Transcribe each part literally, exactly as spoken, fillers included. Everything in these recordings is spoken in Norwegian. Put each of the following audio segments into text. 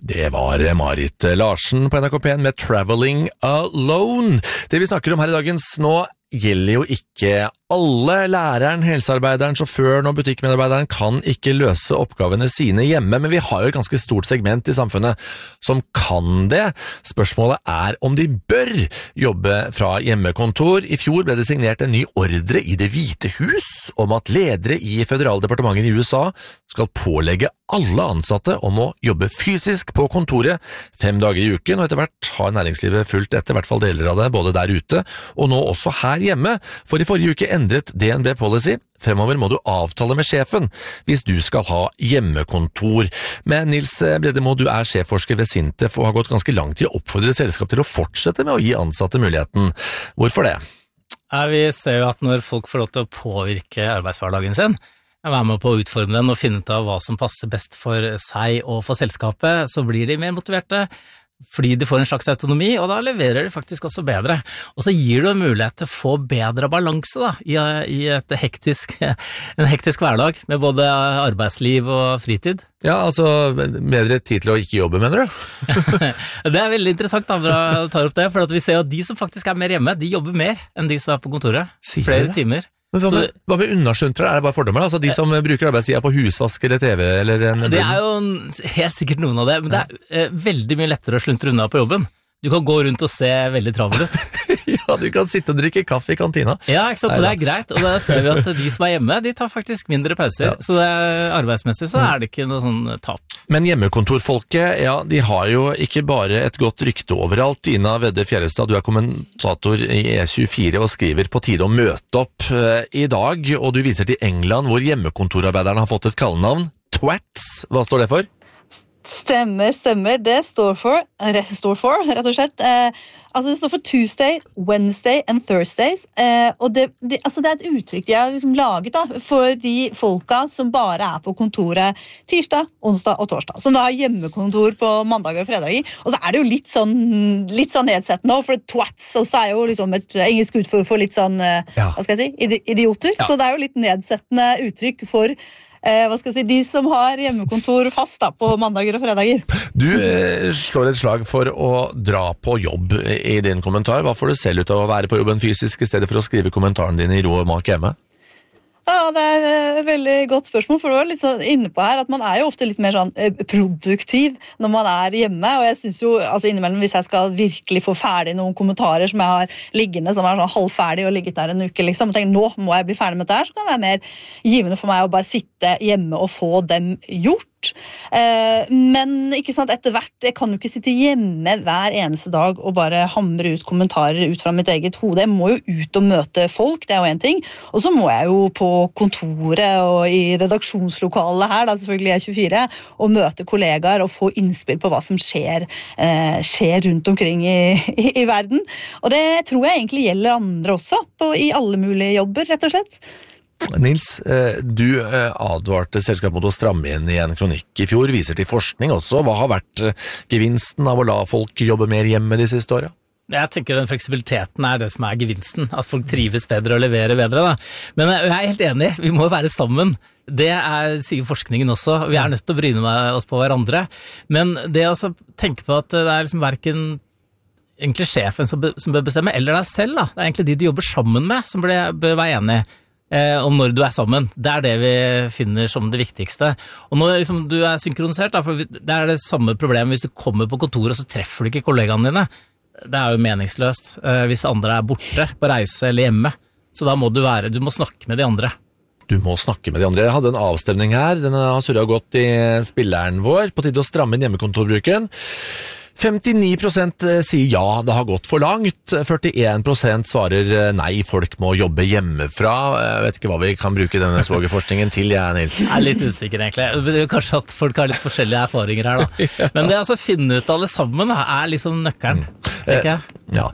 Det var Marit Larsen på N R K P en med Traveling Alone. Det vi snakker om her i dagens nå gjelder jo ikke alle. Læreren, helsearbeideren, sjåføren og butikkmedarbeideren kan ikke løse oppgavene sine hjemme, men vi har jo et ganske stort segment i samfunnet som kan det. Spørsmålet er om de bør jobbe fra hjemmekontor. I fjor ble det signert en ny ordre i Det hvite hus om at ledere i federaldepartementer i U S A skal pålegge alle ansatte om å jobbe fysisk på kontoret fem dager i uken, og etter hvert har næringslivet fulgt etter, i hvert fall deler av det, både der ute og nå også her hjemme, for i forrige uke endret D N B policy. Fremover må du avtale med sjefen hvis du skal ha hjemmekontor. Men Nils Bredemo, du er sjefforsker ved Sintef og har gått ganske langt i å oppfordre selskap til å fortsette med å gi ansatte muligheten. Hvorfor det? Ja, vi ser jo at når folk får lov til å påvirke arbeidshverdagen sin, være med på å utforme den og finne ut av hva som passer best for seg og for selskapet, så blir de mer motiverte, fordi de får en slags autonomi, og da leverer de faktisk også bedre. Og så gir du en mulighet til å få bedre balanse da, i, i et hektisk, en hektisk hverdag, med både arbeidsliv og fritid. Ja, altså bedre tid til å ikke jobbe, mener du? Det er veldig interessant da, for å ta opp det, for at vi ser at de som faktisk er mer hjemme, de jobber mer enn de som er på kontoret. Sier flere det? timer. Men hva med, hva med unnasluntrere? Er det bare fordommer? Altså de som bruker arbeidstida på husvask eller T V eller en... Det er jo helt sikkert noen av det, men det er eh, veldig mye lettere å sluntre unna på jobben. Du kan gå rundt og se veldig travel ut. Ja, du kan sitte og drikke kaffe i kantina. Ja, ikke sant, og det er greit, og da ser vi at de som er hjemme, de tar faktisk mindre pauser. Ja. Så det er, arbeidsmessig så er det ikke noe sånn tap. Men hjemmekontorfolket, ja, de har jo ikke bare et godt rykte overalt. Ina Vedde Fjærestad, du er kommentator i E tjuefire og skriver på tide å møte opp i dag, og du viser til England, hvor hjemmekontorarbeiderne har fått et kallenavn. Twats, hva står det for? Stemmer, stemmer. Det står for, står for rett og slett. Eh, altså det står for Tuesday, Wednesday and Thursdays. Eh, og det, det, altså det er et uttrykk de har liksom laget da, for de folka som bare er på kontoret tirsdag, onsdag og torsdag. Som da har hjemmekontor på mandager og fredager. Og så er det jo litt sånn, litt sånn nedsettende også, for twats også er jo liksom et engelsk uttrykk for litt sånn, eh, ja. Hva skal jeg si, idioter. Ja. Så det er jo litt nedsettende uttrykk for Eh, hva skal jeg si, de som har hjemmekontor fast da, på mandager og fredager. Du eh, slår et slag for å dra på jobb i din kommentar. Hva får du selv ut av å være på jobben fysisk i stedet for å skrive kommentaren din i ro og mak hjemme? Ja, det er et veldig godt spørsmål, for du var litt sånn inne på her at man er jo ofte litt mer sånn produktiv når man er hjemme, og jeg synes jo, altså innimellom hvis jeg skal virkelig få ferdig noen kommentarer som jeg har liggende, som er sånn halvferdig og ligget der en uke liksom, og tenker nå må jeg bli ferdig med dette her, så kan det være mer givende for meg å bare sitte hjemme og få dem gjort. Eh, men ikke sant, etter hvert, jeg kan jo ikke sitte hjemme hver eneste dag og bare hamre ut kommentarer ut fra mitt eget hode. Jeg må jo ut og møte folk, det er jo en ting, og så må jeg jo på kontoret og i redaksjonslokalet her, da selvfølgelig E tjuefire, og møte kollegaer og få innspill på hva som skjer, eh, skjer rundt omkring i, i, i verden. Og det tror jeg egentlig gjelder andre også, på, i alle mulige jobber, rett og slett. Nils, du advarte selskap mot å stramme inn i en kronikk i fjor, viser til forskning også. Hva har vært gevinsten av å la folk jobbe mer hjemme de siste årene? Jeg tenker den fleksibiliteten er det som er gevinsten, at folk trives bedre og leverer bedre. Da. Men jeg er helt enig, vi må være sammen. Det er, sier forskningen også, vi er nødt til å bryne oss på hverandre. Men det å tenke på at det er liksom hverken egentlig sjefen som bør bestemme, eller deg selv, da. Det er egentlig de du jobber sammen med som bør være enige. Eh, om når du er sammen. Det er det vi finner som det viktigste. Og når liksom, du er synkronisert, da, for det er det samme problemet hvis du kommer på kontoret, så treffer du ikke kollegaene dine. Det er jo meningsløst eh, hvis andre er borte på reise eller hjemme. Så da må du være, du må snakke med de andre. Du må snakke med de andre. Jeg hadde en avstemning her, den har surret godt i spilleren vår, på tide å stramme inn hjemmekontorbruken. femtini prosent sier ja, det har gått for langt. førtien prosent svarer nei, folk må jobbe hjemmefra. Jeg vet ikke hva vi kan bruke denne svogerforskningen til, jeg, Nils. Jeg er litt usikker, egentlig. Kanskje at folk har litt forskjellige erfaringer her, da. Ja. Men det altså finne ut av det sammen er liksom nøkkelen, tenker jeg. Ja.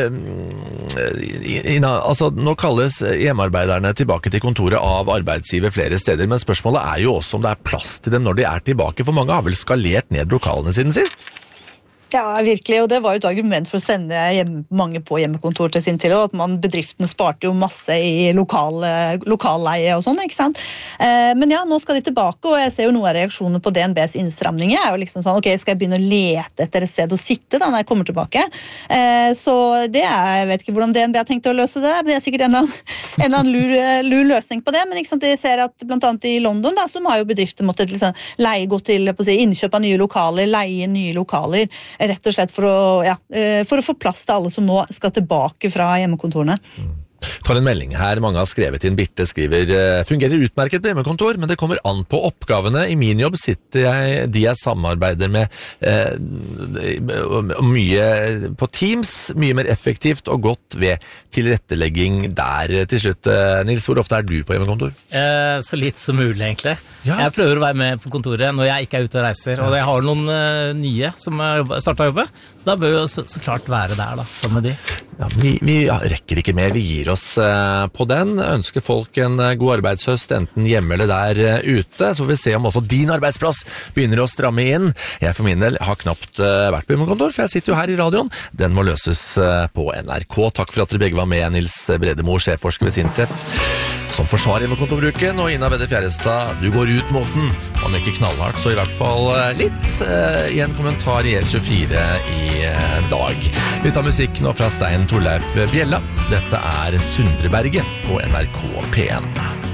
Ina, altså, nå kalles hjemmearbeiderne tilbake til kontoret av arbeidsgiver flere steder, men spørsmålet er jo også om det er plass til dem når de er tilbake, for mange har vel skalert ned lokalene siden sist? Ja, virkelig, og det var jo et argument for å sende hjem, mange på hjemmekontor til sin tid, og at man, bedriftene sparte jo masse i lokal, lokalleie og sånn, ikke sant? Eh, men ja, nå skal de tilbake, og jeg ser jo noen av reaksjonene på D N Bs innstramninger, er jo liksom sånn, ok, skal jeg begynne å lete etter et sted å sitte da når jeg kommer tilbake? Eh, så det er, jeg vet ikke hvordan D N B har tenkt å løse det, det er sikkert en eller annen, en eller annen lur, lur løsning på det, men ikke sant, jeg ser at blant annet i London da, så har jo bedrifter måttet liksom leie, gå til på å si, innkjøp av nye lokaler, leie nye lokaler, rett og slett for å, ja, for å få plass til alle som nå skal tilbake fra hjemmekontorene. Mm. Tar en melding her, mange har skrevet inn, Birte skriver, fungerer utmerket på hjemmekontor, men det kommer an på oppgavene. I min jobb sitter jeg, de jeg samarbeider med, eh, mye på Teams, mye mer effektivt og godt ved tilrettelegging der. Til slutt, Nils, hvor ofte er du på hjemmekontor? Eh, så litt som mulig, egentlig. Ja. Jeg prøver å være med på kontoret når jeg ikke er ute og reiser, og jeg har noen uh, nye som har startet å jobbe, så da bør vi jo så, så klart være der da, sammen med de. Ja, vi, vi ja, rekker ikke mer, vi gir oss uh, på den. Ønsker folk en uh, god arbeidshøst, enten hjemme eller der uh, ute, så får vi se om også din arbeidsplass begynner å stramme inn. Jeg for min del har knapt uh, vært på hjemmekontor, for jeg sitter jo her i radioen. Den må løses uh, på N R K. Takk for at dere begge var med, Nils Bredemo, sjefforsker ved Sintef, som forsvarer hjemmekontorbruken, og Ina Vedde Fjærestad, du går ut mot den, om ikke knallhardt, så i hvert fall litt, uh, i en kommentar i E tjuefire i uh, dag. Vi tar musikk nå fra Stein Torleif Bjella. Dette er Sundreberget på N R K P en.